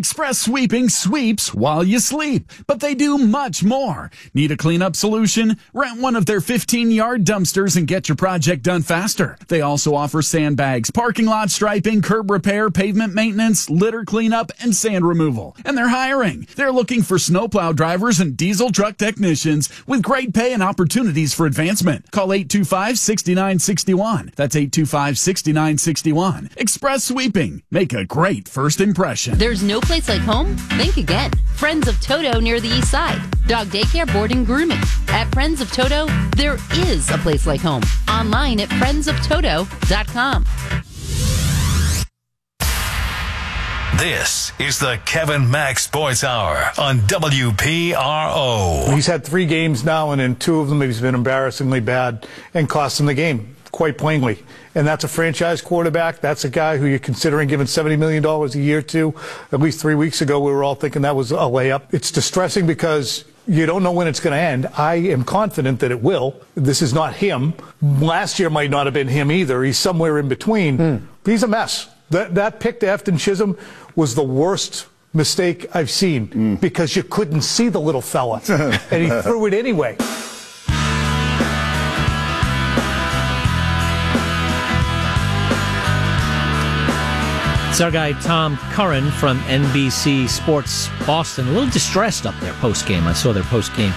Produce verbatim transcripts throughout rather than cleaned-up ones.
Express Sweeping sweeps while you sleep, but they do much more. Need a cleanup solution? Rent one of their fifteen-yard dumpsters and get your project done faster. They also offer sandbags, parking lot striping, curb repair, pavement maintenance, litter cleanup, and sand removal. And they're hiring. They're looking for snowplow drivers and diesel truck technicians with great pay and opportunities for advancement. Call eight two five, six nine six one. That's eight two five, six nine six one. Express Sweeping. Make a great first impression. There's no place like home? Think again. Friends of Toto near the east side. Dog daycare, boarding, grooming. At Friends of Toto, there is a place like home. Online at friends of toto dot com. This is the Kevin Mack Sports Hour on W P R O. He's had three games now, and in two of them he's been embarrassingly bad and cost him the game, quite plainly. And that's a franchise quarterback. That's a guy who you're considering giving seventy million dollars a year to. At least three weeks ago, we were all thinking that was a layup. It's distressing because you don't know when it's going to end. I am confident that it will. This is not him. Last year might not have been him either. He's somewhere in between. Mm. He's a mess. That, that pick to Efton Chisholm was the worst mistake I've seen mm. because you couldn't see the little fella, and he threw it anyway. It's our guy Tom Curran from N B C Sports Boston. A little distressed up there post-game. I saw their post-game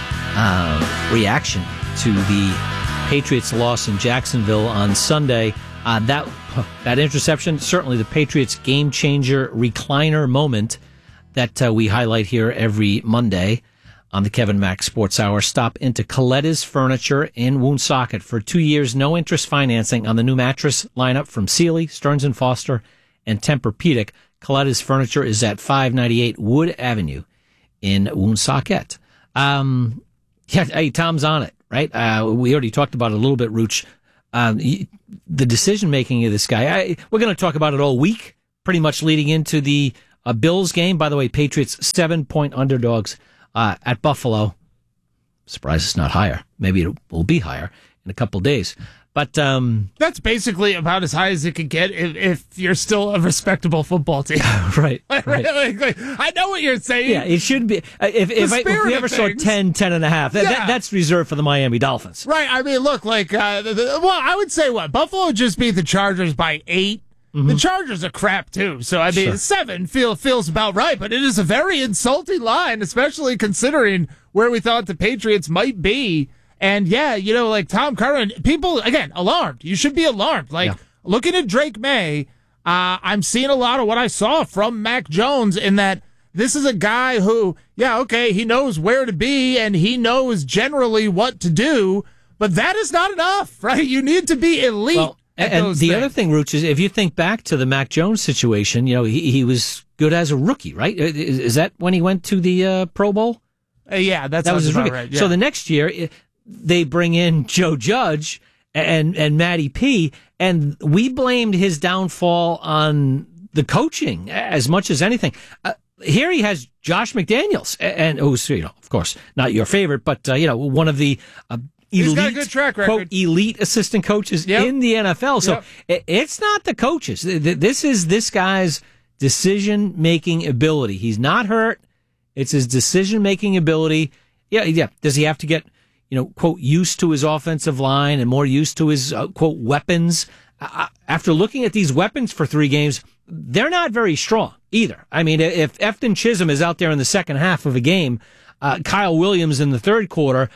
uh, reaction to the Patriots' loss in Jacksonville on Sunday. Uh, that that interception, certainly the Patriots' game-changer recliner moment that uh, we highlight here every Monday on the Kevin Mack Sports Hour. Stop into Coletta's Furniture in Woonsocket for two years, no interest financing on the new mattress lineup from Sealy, Stearns and Foster, and Tempur-Pedic. Coletta's Furniture is at five ninety-eight Wood Avenue in Woonsocket. Um, yeah, hey, Tom's on it, right? Uh, we already talked about it a little bit, Rooch. Um, the decision-making of this guy, I, we're going to talk about it all week, pretty much leading into the uh, Bills game. By the way, Patriots seven-point underdogs uh, at Buffalo. Surprised it's not higher. Maybe it will be higher in a couple days. But um, that's basically about as high as it could get if, if you're still a respectable football team. right. like, right. Like, like, I know what you're saying. Yeah, it should be. Uh, if if, I, if we ever saw ten, ten and a half, that, yeah. that, that's reserved for the Miami Dolphins. Right. I mean, look, like, uh, the, the, well, I would say what? Buffalo just beat the Chargers by eight. Mm-hmm. The Chargers are crap, too. So, I mean, sure. seven feel, feels about right, but it is a very insulting line, especially considering where we thought the Patriots might be. And, yeah, you know, like Tom Curran, people, again, alarmed. You should be alarmed. Like, yeah. looking at Drake May, uh, I'm seeing a lot of what I saw from Mac Jones in that this is a guy who, yeah, okay, he knows where to be and he knows generally what to do, but that is not enough, right? You need to be elite. Well, at and those the things. other thing, Rooch, is if you think back to the Mac Jones situation, you know, he, he was good as a rookie, right? Is, is that when he went to the uh, Pro Bowl? Uh, yeah, that's that was his rookie. Right, yeah. So the next year, it, they bring in Joe Judge and and Matty P, and we blamed his downfall on the coaching as much as anything. Uh, here he has Josh McDaniels, and who's, you know, of course, not your favorite, but uh, you know, one of the uh, elite, He's got a good track record. quote, elite assistant coaches yep. in the N F L. So yep. it, it's not the coaches. This is this guy's decision making ability. He's not hurt. It's his decision making ability. Yeah, yeah. Does he have to get, you know, quote, used to his offensive line and more used to his, uh, quote, weapons? Uh, after looking at these weapons for three games, they're not very strong either. I mean, if Efton Chisholm is out there in the second half of a game, uh, Kyle Williams in the third quarter,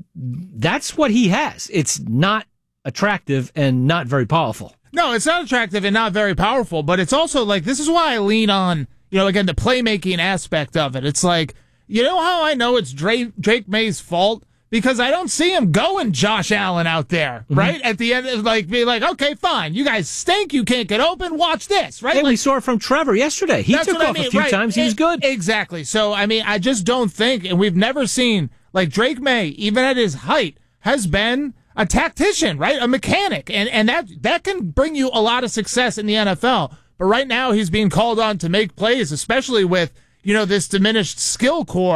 that's what he has. It's not attractive and not very powerful. No, it's not attractive and not very powerful, but it's also like, this is why I lean on, you know, again, the playmaking aspect of it. It's like, you know how I know it's Drake, Drake May's fault? Because I don't see him going Josh Allen out there, mm-hmm. right? At the end, of like, be like, okay, fine. You guys stink. You can't get open. Watch this, right? Yeah, like, we saw it from Trevor yesterday. He took off I mean, a few right. times. He was good. Exactly. So, I mean, I just don't think, and we've never seen, like, Drake May, even at his height, has been a tactician, right? A mechanic. And, and that, that can bring you a lot of success in the N F L. But right now, he's being called on to make plays, especially with, you know, this diminished skill core.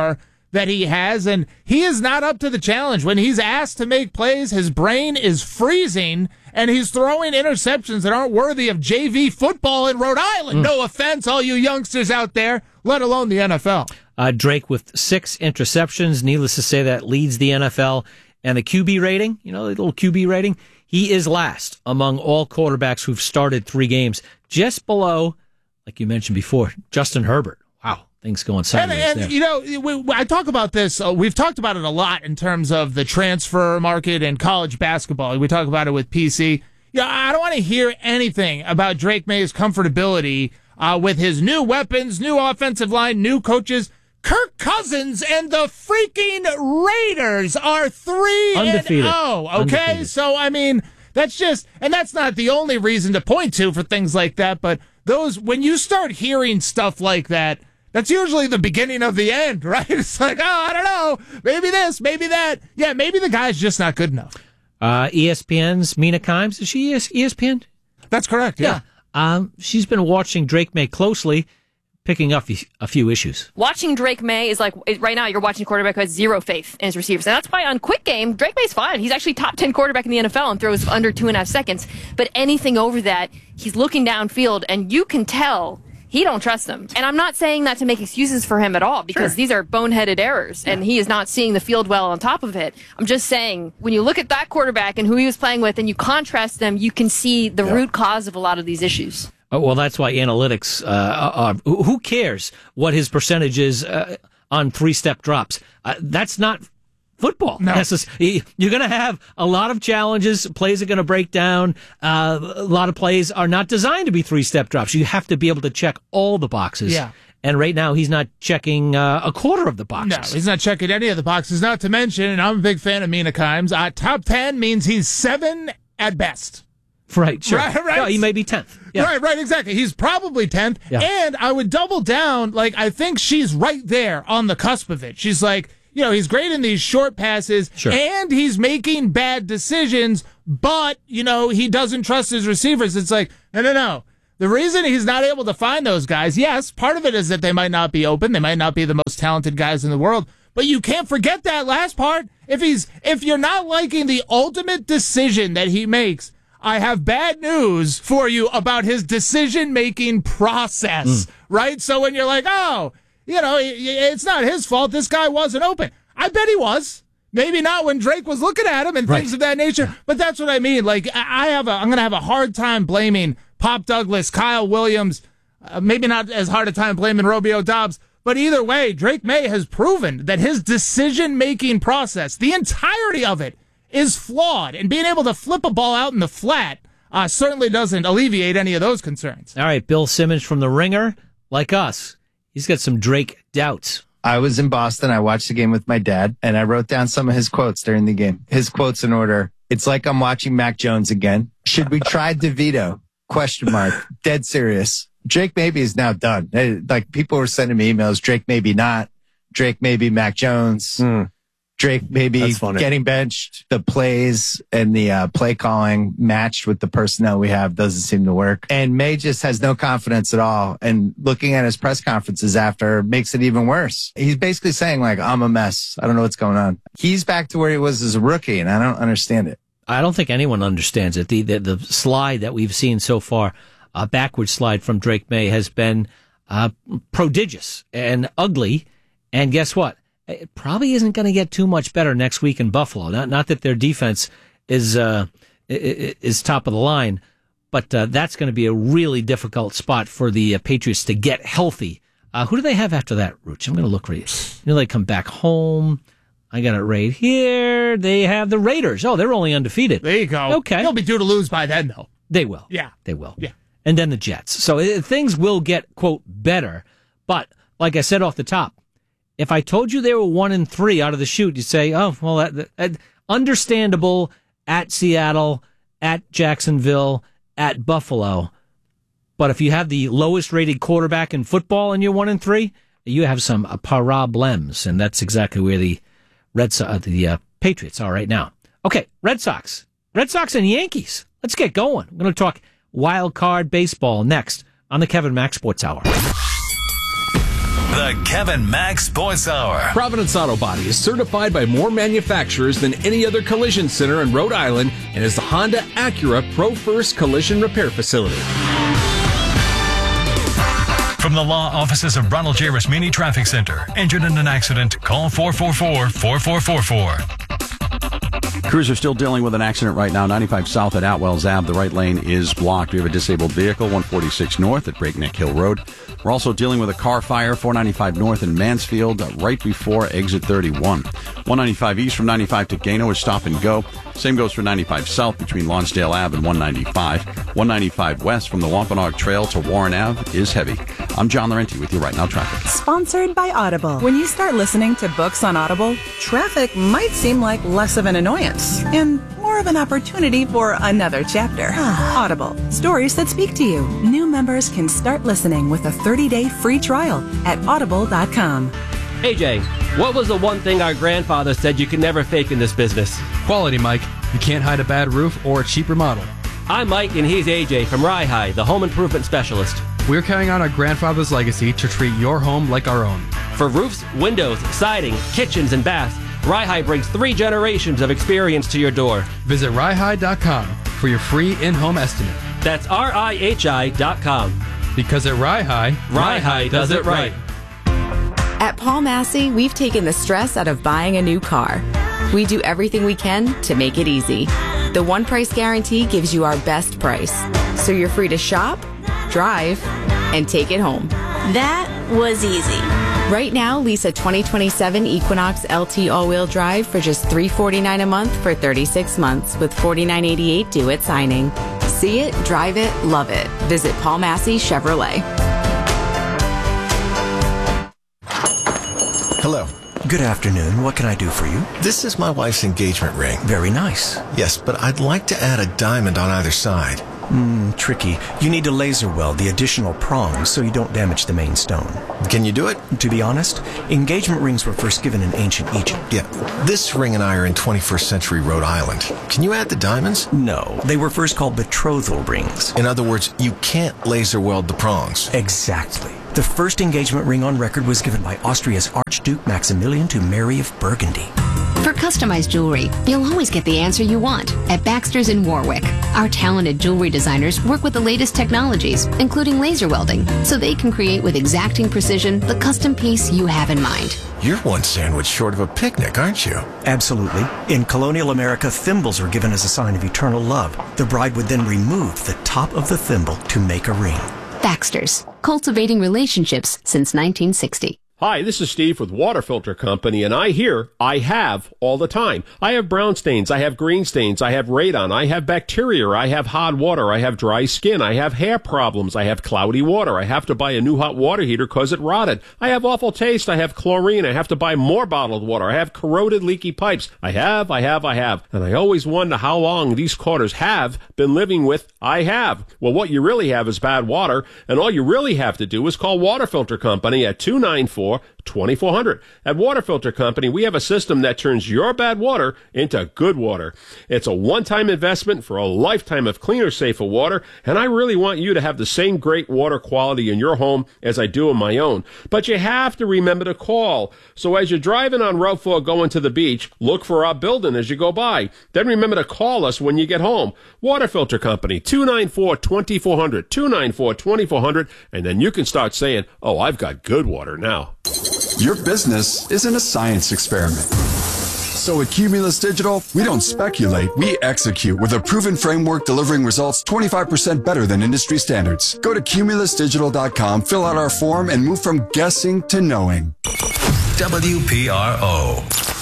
that he has, and he is not up to the challenge. When he's asked to make plays, his brain is freezing, and he's throwing interceptions that aren't worthy of J V football in Rhode Island. Mm. No offense, all you youngsters out there, let alone the N F L. Uh, Drake with six interceptions. Needless to say, that leads the N F L. And the Q B rating, you know, the little Q B rating, he is last among all quarterbacks who've started three games, just below, like you mentioned before, Justin Herbert. Wow. Things going sideways and, and there. You know, we, I talk about this. Uh, we've talked about it a lot in terms of the transfer market and college basketball. We talk about it with P C. Yeah, I don't want to hear anything about Drake May's comfortability uh, with his new weapons, new offensive line, new coaches. Kirk Cousins and the freaking Raiders are three Undefeated. and oh. Okay, Undefeated. So I mean, that's just, and that's not the only reason to point to for things like that. But those, when you start hearing stuff like that, that's usually the beginning of the end, right? It's like, oh, I don't know, maybe this, maybe that. Yeah, maybe the guy's just not good enough. Uh, E S P N's Mina Kimes, is she E S P N? That's correct, yeah. yeah. Um, she's been watching Drake May closely, picking up a few issues. Watching Drake May is like, right now you're watching a quarterback who has zero faith in his receivers. And that's why on Quick Game, Drake May's fine. He's actually top ten quarterback in the N F L and throws under two and a half seconds. But anything over that, he's looking downfield, and you can tell he don't trust them. And I'm not saying that to make excuses for him at all, because sure. these are boneheaded errors, and he is not seeing the field well on top of it. I'm just saying, when you look at that quarterback and who he was playing with, and you contrast them, you can see the yeah. root cause of a lot of these issues. Oh, well, that's why analytics uh, are. Who cares what his percentage is uh, on three-step drops? Uh, that's not football. No. You're going to have a lot of challenges. Plays are going to break down. Uh, a lot of plays are not designed to be three-step drops. You have to be able to check all the boxes. Yeah. And right now, he's not checking uh, a quarter of the boxes. No, he's not checking any of the boxes. Not to mention, and I'm a big fan of Mina Kimes, uh, top ten means he's seven at best. Right, sure. Right, right. No, he may be tenth. Yeah. Right, right, exactly. He's probably tenth. Yeah. And I would double down. Like, I think she's right there on the cusp of it. She's like, you know, he's great in these short passes, sure. and he's making bad decisions, but, you know, he doesn't trust his receivers. It's like, no, no, no. The reason he's not able to find those guys, yes, part of it is that they might not be open. They might not be the most talented guys in the world. But you can't forget that last part. If he's, if you're not liking the ultimate decision that he makes, I have bad news for you about his decision-making process, mm. right? So when you're like, oh, you know, it's not his fault, this guy wasn't open. I bet he was. Maybe not when Drake was looking at him and right. things of that nature. But that's what I mean. Like, I have a, I'm going to have a hard time blaming Pop Douglas, Kyle Williams, uh, maybe not as hard a time blaming Romeo Doubs. But either way, Drake May has proven that his decision-making process, the entirety of it, is flawed. And being able to flip a ball out in the flat uh, certainly doesn't alleviate any of those concerns. All right, Bill Simmons from The Ringer, like us, he's got some Drake doubts. I was in Boston. I watched the game with my dad, and I wrote down some of his quotes during the game. His quotes in order. It's like I'm watching Mac Jones again. Should we try DeVito? Question mark. Dead serious. Drake maybe is now done. Like, people were sending me emails. Drake maybe not. Drake maybe Mac Jones. Mm. Drake maybe getting benched. The plays and the uh, play calling matched with the personnel we have doesn't seem to work. And May just has no confidence at all. And looking at his press conferences after makes it even worse. He's basically saying, like, I'm a mess. I don't know what's going on. He's back to where he was as a rookie, and I don't understand it. I don't think anyone understands it. The the, the slide that we've seen so far, a backward slide from Drake May, has been uh, prodigious and ugly. And guess what? It probably isn't going to get too much better next week in Buffalo. Not not that their defense is uh, is top of the line, but uh, that's going to be a really difficult spot for the uh, Patriots to get healthy. Uh, who do they have after that, Rooch? I'm going to look for you. You know, they come back home. I got it right here. They have the Raiders. Oh, they're only undefeated. There you go. Okay. They'll be due to lose by then, though. They will. Yeah. They will. Yeah. And then the Jets. So uh, things will get, quote, better. But like I said off the top, if I told you they were one and three out of the chute, you'd say, oh, well, that, that, understandable at Seattle, at Jacksonville, at Buffalo. But if you have the lowest rated quarterback in football and you're one and three, you have some uh, problems. And that's exactly where the Red Sox, uh, the uh, Patriots are right now. Okay, Red Sox. Red Sox and Yankees. Let's get going. We're going to talk wild card baseball next on the Kevin Mack Sports Hour. The Kevin Mack Sports Hour. Providence Auto Body is certified by more manufacturers than any other collision center in Rhode Island and is the Honda Acura Pro First Collision Repair Facility. From the law offices of Ronald J. Rasmini Traffic Center. Injured in an accident? Call four four four, four four four four. Crews are still dealing with an accident right now. ninety-five south at Atwell's Ave. The right lane is blocked. We have a disabled vehicle, one forty-six north at Breakneck Hill Road. We're also dealing with a car fire, four ninety-five north in Mansfield, right before exit thirty-one. one ninety-five east from ninety-five to Gano is stop and go. Same goes for ninety-five south between Lonsdale Ave and one ninety-five. one ninety-five west from the Wampanoag Trail to Warren Ave is heavy. I'm John Laurenti with you right now, traffic. Sponsored by Audible. When you start listening to books on Audible, traffic might seem like less of an annoyance and more of an opportunity for another chapter. Audible. Stories that speak to you. New members can start listening with a thirty-day free trial at audible dot com. A J, what was the one thing our grandfather said you could never fake in this business? Quality, Mike. You can't hide a bad roof or a cheap remodel. I'm Mike, and he's A J from Rye High, the home improvement specialist. We're carrying on our grandfather's legacy to treat your home like our own. For roofs, windows, siding, kitchens, and baths, Rye High brings three generations of experience to your door. Visit rye high dot com for your free in-home estimate. That's R I H I dot com. Because at Rye High, Rye High does it right. At Paul Massey, we've taken the stress out of buying a new car. We do everything we can to make it easy. The One Price Guarantee gives you our best price, so you're free to shop, drive, and take it home. That was easy. Right now, lease a twenty twenty-seven Equinox L T all-wheel drive for just three hundred forty-nine dollars a month for thirty-six months with forty-nine eighty-eight due at signing. See it, drive it, love it. Visit Paul Massey Chevrolet. Hello. Good afternoon. What can I do for you? This is my wife's engagement ring. Very nice. Yes, but I'd like to add a diamond on either side. Hmm, tricky. You need to laser weld the additional prongs so you don't damage the main stone. Can you do it? To be honest, engagement rings were first given in ancient Egypt. Yeah, this ring and I are in twenty-first century Rhode Island. Can you add the diamonds? No, they were first called betrothal rings. In other words, you can't laser weld the prongs. Exactly. The first engagement ring on record was given by Austria's Archduke Maximilian to Mary of Burgundy. For customized jewelry, you'll always get the answer you want at Baxter's in Warwick. Our talented jewelry designers work with the latest technologies, including laser welding, so they can create with exacting precision the custom piece you have in mind. You're one sandwich short of a picnic, aren't you? Absolutely. In colonial America, thimbles were given as a sign of eternal love. The bride would then remove the top of the thimble to make a ring. Baxter's, cultivating relationships since nineteen sixty. Hi, this is Steve with Water Filter Company, and I hear I have all the time. I have brown stains, I have green stains, I have radon, I have bacteria, I have hot water, I have dry skin, I have hair problems, I have cloudy water, I have to buy a new hot water heater because it rotted. I have awful taste, I have chlorine, I have to buy more bottled water, I have corroded leaky pipes. I have, I have, I have. And I always wonder how long these quarters have been living with I have. Well, what you really have is bad water, and all you really have to do is call Water Filter Company at two nine four, twenty-four hundred. At Water Filter Company, we have a system that turns your bad water into good water. It's a one-time investment for a lifetime of cleaner, safer water, and I really want you to have the same great water quality in your home as I do in my own. But you have to remember to call. So as you're driving on Route four going to the beach, look for our building as you go by. Then remember to call us when you get home. Water Filter Company, two nine four, twenty-four hundred, two nine four, twenty-four hundred, and then you can start saying, oh, I've got good water now. Your business isn't a science experiment. So at Cumulus Digital, we don't speculate, we execute with a proven framework delivering results twenty-five percent better than industry standards. Go to cumulus digital dot com, fill out our form, and move from guessing to knowing. W P R O.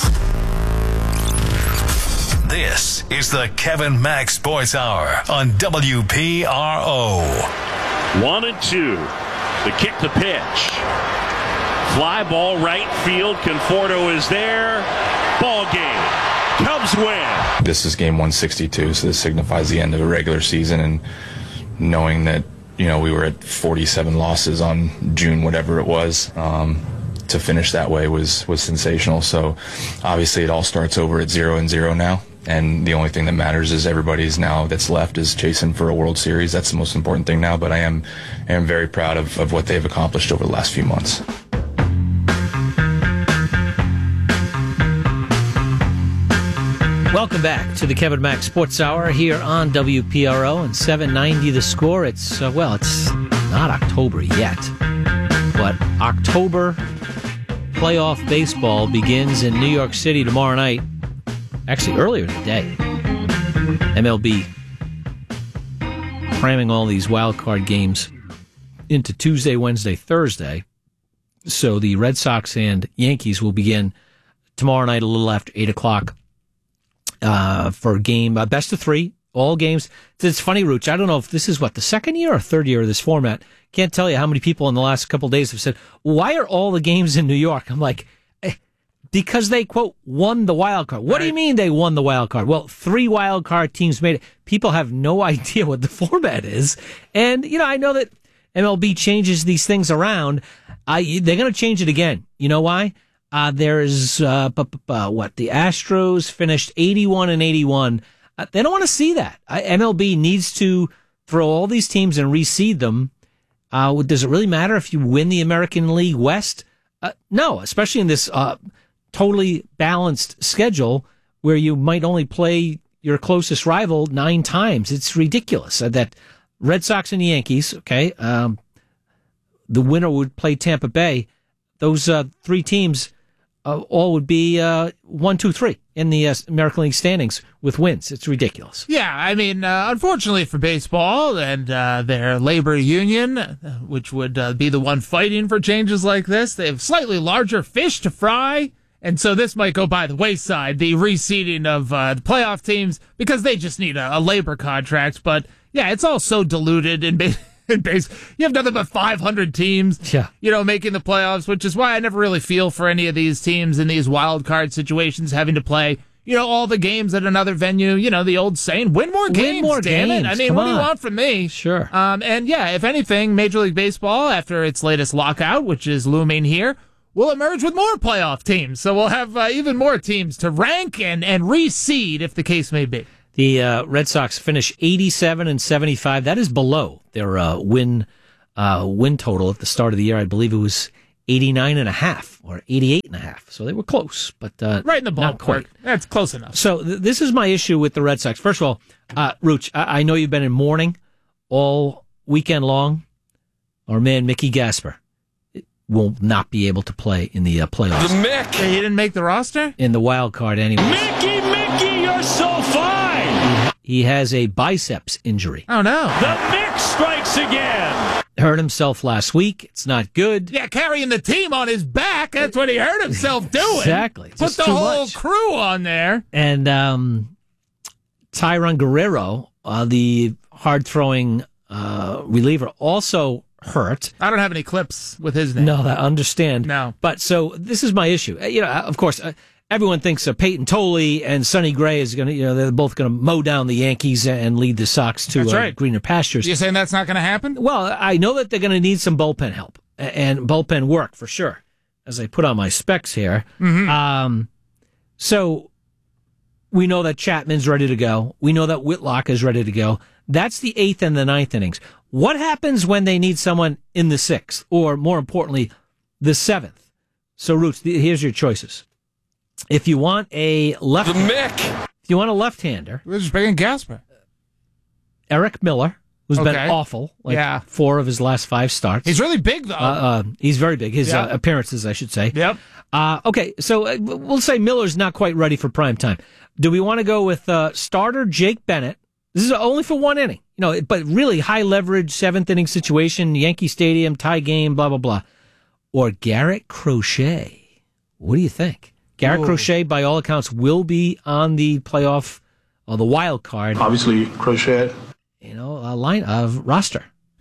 This is the Kevin Mack Sports Hour on W P R O. One and two. The kick to pitch. Fly ball right field. Conforto is there. Ball game. Cubs win. This is game one sixty-two, so this signifies the end of a regular season, and knowing that, you know, we were at forty-seven losses on June whatever it was, um, to finish that way was was sensational. So obviously it all starts over at zero and zero now, and the only thing that matters is everybody's now that's left is chasing for a World Series. That's the most important thing now, but I am I am very proud of, of what they've accomplished over the last few months. Welcome back to the Kevin Mack Sports Hour here on W P R O and seven ninety The Score. It's, uh, well, it's not October yet, but October playoff baseball begins in New York City tomorrow night. Actually, earlier today. M L B cramming all these wild card games into Tuesday, Wednesday, Thursday. So the Red Sox and Yankees will begin tomorrow night a little after eight o'clock uh, for a game, uh, best of three, all games. It's funny, Rooch, I don't know if this is, what, the second year or third year of this format. Can't tell you how many people in the last couple of days have said, why are all the games in New York? I'm like, eh, because they, quote, won the wild card. What right. do you mean they won the wild card? Well, three wild card teams made it. People have no idea what the format is. And, you know, I know that M L B changes these things around. I, they're going to change it again. You know why? Uh, there's, uh, uh, what, the Astros finished eighty-one and eighty-one. Uh, they don't want to see that. Uh, M L B needs to throw all these teams and reseed them. Uh, does it really matter if you win the American League West? Uh, no, especially in this uh, totally balanced schedule where you might only play your closest rival nine times. It's ridiculous. Uh, that Red Sox and the Yankees, okay, um, the winner would play Tampa Bay. Those uh, three teams uh, all would be uh, one, two, three in the uh, American League standings with wins. It's ridiculous. Yeah, I mean, uh, unfortunately for baseball and uh, their labor union, uh, which would uh, be the one fighting for changes like this, they have slightly larger fish to fry. And so this might go by the wayside, the reseeding of uh, the playoff teams, because they just need a, a labor contract. But yeah, it's all so diluted in base. In base, you have nothing but five hundred teams, yeah. you know, making the playoffs, which is why I never really feel for any of these teams in these wild card situations having to play, you know, all the games at another venue. You know, the old saying, win more games, win more damn games. it. I mean, Come what on. do you want from me? Sure. Um, and yeah, if anything, Major League Baseball, after its latest lockout, which is looming here, will emerge with more playoff teams. So we'll have uh, even more teams to rank and, and reseed, if the case may be. The uh, Red Sox finish eighty-seven and seventy-five. That is below their uh, win uh, win total at the start of the year. I believe it was eighty-nine and a half or eighty-eight and a half. So they were close, but uh, right in the not ballpark. quite. That's close enough. So th- this is my issue with the Red Sox. First of all, uh, Rooch, I-, I know you've been in mourning all weekend long. Our man Mickey Gasper will not be able to play in the uh, playoffs. The Mick. He didn't make the roster? In the wild card anyway. Mickey, Mickey, you're so fine! He has a biceps injury. Oh, no. The Mick strikes again! Hurt himself last week. It's not good. Yeah, carrying the team on his back. That's what he hurt himself doing. Exactly. Put Just the too whole much. crew on there. And um, Tyron Guerrero, uh, the hard-throwing uh, reliever, also hurt. I don't have any clips with his name. No, I understand. No. But so this is my issue. You know, of course, uh, everyone thinks uh, Peyton Tolley and Sonny Gray is going to, you know, they're both going to mow down the Yankees and lead the Sox to That's uh, right. greener pastures. You're saying that's not going to happen? Well, I know that they're going to need some bullpen help and bullpen work for sure, as I put on my specs here. Mm-hmm. Um, so we know that Chapman's ready to go. We know that Whitlock is ready to go. That's the eighth and the ninth innings. What happens when they need someone in the sixth, or more importantly, the seventh? So, Roots, here's your choices. If you want a left, The Mick. If you want a left-hander, We're just bringing Gasper. Eric Miller, who's Okay. been awful, like Yeah. four of his last five starts. He's really big, though. Uh, uh, he's very big. His Yeah. uh, appearances, I should say. Yep. Uh, okay, so uh, we'll say Miller's not quite ready for prime time. Do we want to go with uh, starter Jake Bennett? This is only for one inning, you know, but really high leverage seventh inning situation, Yankee Stadium, tie game, blah blah blah. Or Garrett Crochet? What do you think? Garrett Ooh. Crochet, by all accounts, will be on the playoff or the wild card. Obviously, Crochet. You know, a line of roster.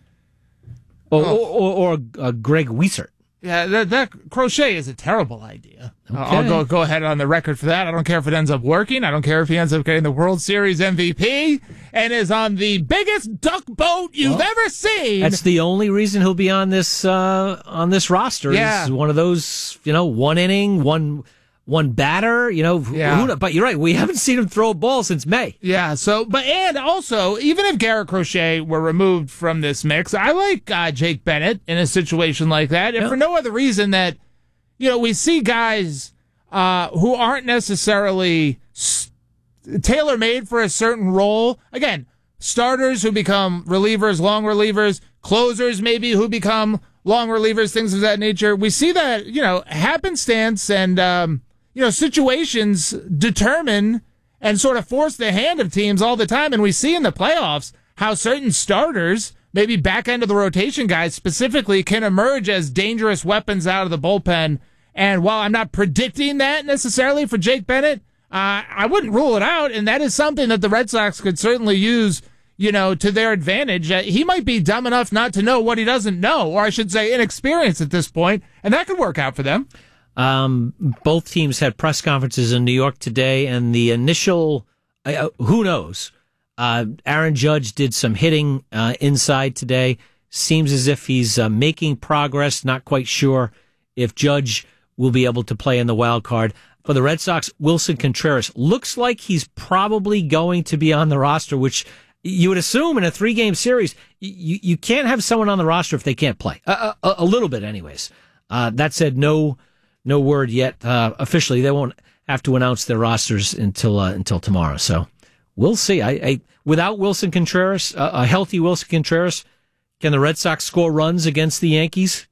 Or Oh. or, or, or uh, Greg Wiesert. Yeah, that, that Crochet is a terrible idea. Uh, I'll Okay. go go ahead on the record for that. I don't care if it ends up working. I don't care if he ends up getting the World Series M V P and is on the biggest duck boat you've Well, ever seen. That's the only reason he'll be on this uh, on this roster. Yeah. Is one of those, you know, one inning, one one batter. You know, who- Yeah. who kno- but you're right. We haven't seen him throw a ball since May. Yeah, so, but, and also, even if Garrett Crochet were removed from this mix, I like uh, Jake Bennett in a situation like that, and Yeah. for no other reason that, you know, we see guys uh, who aren't necessarily s- tailor-made for a certain role. Again, starters who become relievers, long relievers, closers maybe who become long relievers, things of that nature. We see that, you know, happenstance and, um, you know, situations determine and sort of force the hand of teams all the time. And we see in the playoffs how certain starters, maybe back end of the rotation guys specifically, can emerge as dangerous weapons out of the bullpen. And while I'm not predicting that necessarily for Jake Bennett, uh, I wouldn't rule it out. And that is something that the Red Sox could certainly use, you know, to their advantage. Uh, he might be dumb enough not to know what he doesn't know, or I should say inexperienced at this point, and that could work out for them. Um, both teams had press conferences in New York today, and the initial, uh, who knows, uh, Aaron Judge did some hitting uh, inside today. Seems as if he's uh, making progress, not quite sure if Judge will be able to play in the wild card. For the Red Sox, Wilson Contreras looks like he's probably going to be on the roster, which you would assume in a three-game series, you, you can't have someone on the roster if they can't play. A, a, a little bit, anyways. Uh, that said, no no word yet uh, officially. They won't have to announce their rosters until uh, until tomorrow. So we'll see. I, I Without Wilson Contreras, uh, a healthy Wilson Contreras, can the Red Sox score runs against the Yankees?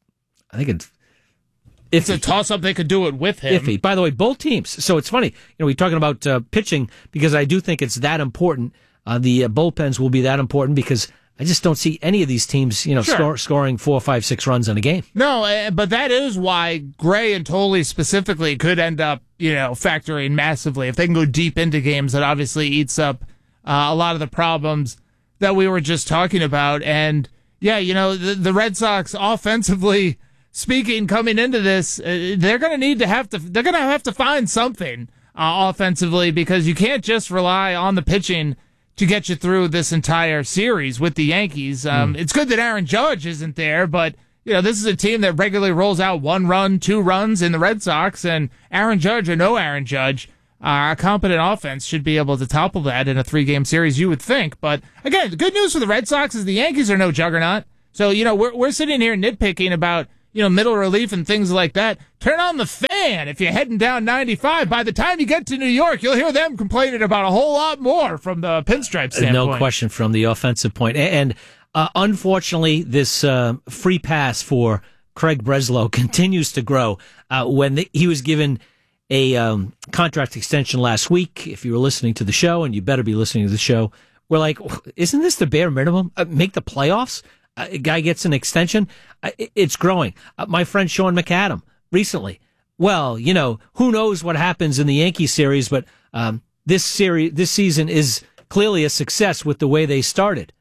I think it's... It's a toss-up. They could do it with him. Iffy. By the way, both teams. So it's funny. You know, we're talking about uh, pitching because I do think it's that important. Uh, the uh, bullpens will be that important because I just don't see any of these teams, you know, Sure. score, scoring four, five, six runs in a game. No, uh, but that is why Gray and Tolley specifically could end up, you know, factoring massively. If they can go deep into games, that obviously eats up uh, a lot of the problems that we were just talking about. And, yeah, you know, the, the Red Sox offensively speaking, coming into this, uh, they're going to need to have to, they're going to have to find something uh, offensively because you can't just rely on the pitching to get you through this entire series with the Yankees. Um, mm. It's good that Aaron Judge isn't there, but you know this is a team that regularly rolls out one run, two runs in the Red Sox, and Aaron Judge or no Aaron Judge, uh, a competent offense should be able to topple that in a three-game series, you would think. But again, the good news for the Red Sox is the Yankees are no juggernaut. So you know we're we're sitting here nitpicking about you know middle relief and things like that. Turn on the fan if you're heading down ninety-five. By the time you get to New York, you'll hear them complaining about a whole lot more from the pinstripe standpoint. No question from the offensive point. And uh, unfortunately, this uh, free pass for Craig Breslow continues to grow. Uh, when the, he was given a um, contract extension last week, if you were listening to the show, and you better be listening to the show, we're like, isn't this the bare minimum? Uh, make the playoffs? Uh, a guy gets an extension? Uh, it's growing. Uh, my friend Sean McAdam, recently, well, you know, who knows what happens in the Yankee series, but um, this series, this season is clearly a success with the way they started.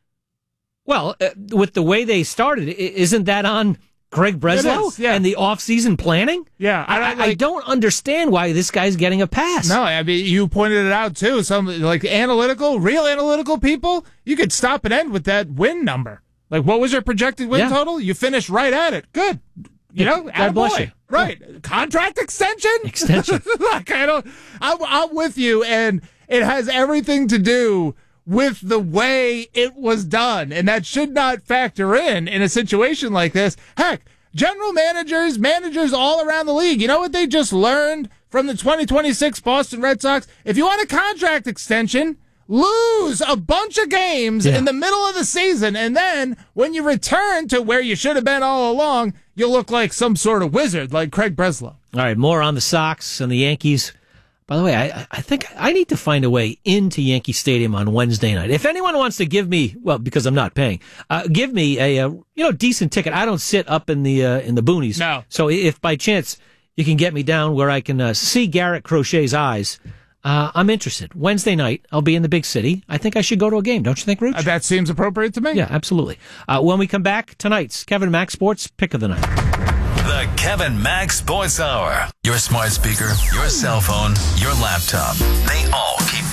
Well, uh, with the way they started, isn't that on Craig Breslow yeah. and the off-season planning? Yeah, I, I, like, I don't understand why this guy's getting a pass. No, I mean, you pointed it out, too. Some, like, analytical, real analytical people, you could stop and end with that win number. Like, what was your projected win yeah. total? You finished right at it. Good. You know, God bless you. Right. Yeah. Contract extension? Extension. Like, I don't, I'm, I'm with you, and it has everything to do with the way it was done, and that should not factor in in a situation like this. Heck, general managers, managers all around the league, you know what they just learned from the twenty twenty-six Boston Red Sox? If you want a contract extension, lose a bunch of games yeah. in the middle of the season, and then when you return to where you should have been all along, you'll look like some sort of wizard like Craig Breslow. All right, more on the Sox and the Yankees. By the way, I, I think I need to find a way into Yankee Stadium on Wednesday night. If anyone wants to give me, well, because I'm not paying, uh, give me a, a you know decent ticket. I don't sit up in the uh, in the boonies. No. So if by chance you can get me down where I can uh, see Garrett Crochet's eyes, uh, I'm interested. Wednesday night, I'll be in the big city. I think I should go to a game. Don't you think, Rooch? Uh, that seems appropriate to me. Yeah, absolutely. Uh, when we come back, tonight's Kevin Mack Sports Pick of the Night. The Kevin Mack Sports Hour. Your smart speaker, your cell phone, your laptop. They all keep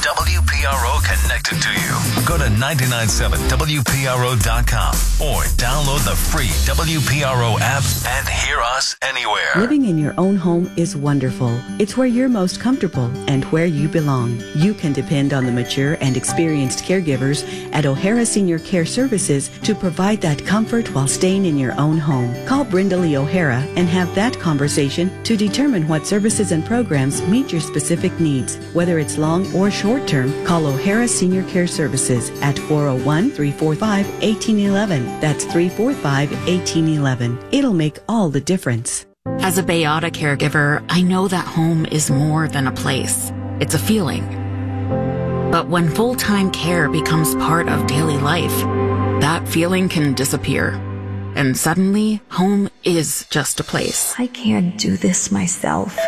W P R O connected to you. Go to nine nine seven W P R O dot com or download the free W P R O app and hear us anywhere. Living in your own home is wonderful. It's where you're most comfortable and where you belong. You can depend on the mature and experienced caregivers at O'Hara Senior Care Services to provide that comfort while staying in your own home. Call Brenda Lee O'Hara and have that conversation to determine what services and programs meet your specific needs. Whether it's long or short term, call O'Hara Senior Care Services at four oh one, three four five, one eight one one. That's three four five, one eight one one. It'll make all the difference. As a Bayada caregiver, I know that home is more than a place. It's a feeling. But when full-time care becomes part of daily life, that feeling can disappear. And suddenly, home is just a place. I can't do this myself.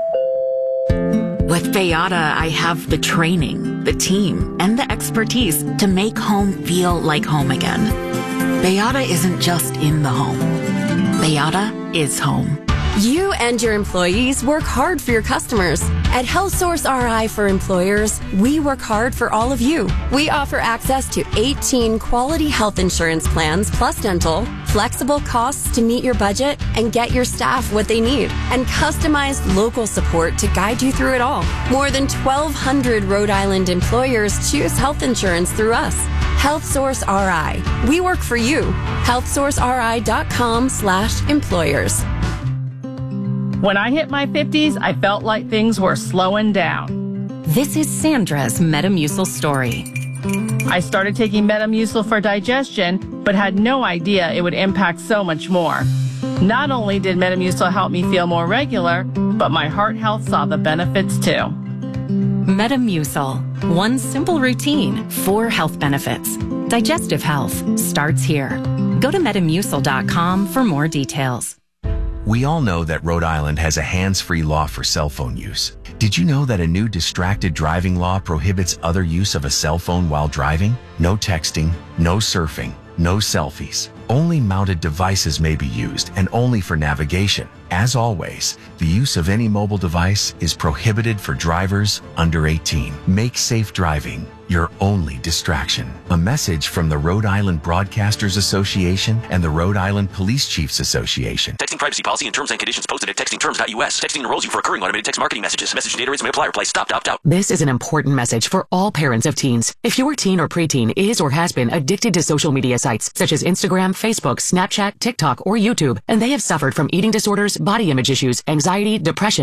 With Bayada, I have the training, the team, and the expertise to make home feel like home again. Bayada isn't just in the home. Bayada is home. You and your employees work hard for your customers. At HealthSource R I for Employers, we work hard for all of you. We offer access to eighteen quality health insurance plans plus dental, flexible costs to meet your budget and get your staff what they need, and customized local support to guide you through it all. More than twelve hundred Rhode Island employers choose health insurance through us. HealthSource R I. We work for you. HealthSourceRI.com slash employers. When I hit my fifties, I felt like things were slowing down. This is Sandra's Metamucil story. I started taking Metamucil for digestion, but had no idea it would impact so much more. Not only did Metamucil help me feel more regular, but my heart health saw the benefits too. Metamucil. One simple routine, four health benefits. Digestive health starts here. Go to Metamucil dot com for more details. We all know that Rhode Island has a hands-free law for cell phone use. Did you know that a new distracted driving law prohibits other use of a cell phone while driving? No texting, no surfing, no selfies. Only mounted devices may be used and only for navigation. As always, the use of any mobile device is prohibited for drivers under eighteen. Make safe driving your only distraction. A message from the Rhode Island Broadcasters Association and the Rhode Island Police Chiefs Association. Texting privacy policy and terms and conditions posted at texting terms dot U S. Texting enrolls you for recurring automated text marketing messages. Message data rates may apply. Reply stopped, opt out. This is an important message for all parents of teens. If your teen or preteen is or has been addicted to social media sites such as Instagram, Facebook, Snapchat, TikTok, or YouTube, and they have suffered from eating disorders, body image issues, anxiety, depression,